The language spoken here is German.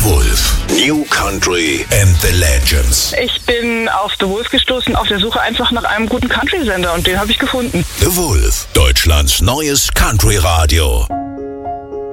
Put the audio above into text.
Wolf. New Country and the Legends. Ich bin auf The Wolf gestoßen, auf der Suche einfach nach einem guten Country-Sender und den habe ich gefunden. The Wolf, Deutschlands neues Country-Radio.